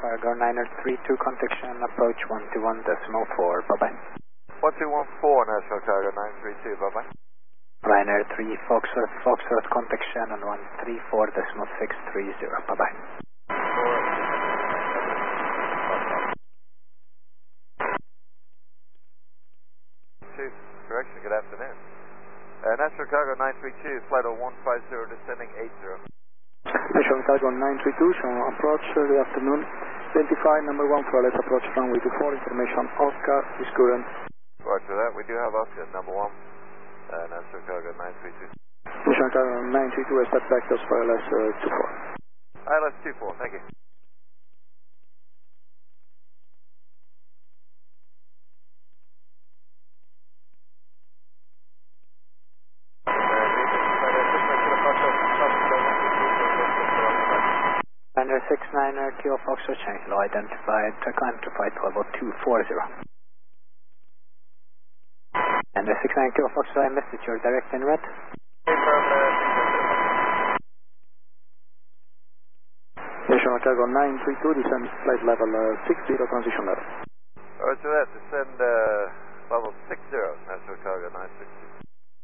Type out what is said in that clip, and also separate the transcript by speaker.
Speaker 1: Cargo Niner 32, contact approach 121.4, bye-bye.
Speaker 2: 1214, National Cargo 932, bye-bye.
Speaker 1: Ryanair 3, Foxtrot, contact Shannon 134.630, bye-bye.
Speaker 2: Correction, good afternoon. National Cargo 932, flight 0150, descending 80.
Speaker 3: National Cargo 932, show approach, good afternoon. Identify number 1 for let's approach runway 24, information Oscar is current.
Speaker 2: Roger that, we do have Oscar, number 1, National Cargo 932.
Speaker 3: National Cargo 932, step vectors for LS 24.
Speaker 2: ILS 24, thank you.
Speaker 1: Ryanair 69er, Kilo Foxtrot, channel identified, climb to flight level 240. And the 69 Kilo Foxtrot, I missed it, you're direct in red.
Speaker 3: National Cargo 932, descend flight level 60, transition level.
Speaker 2: Roger that, descend level 60, National Cargo 962.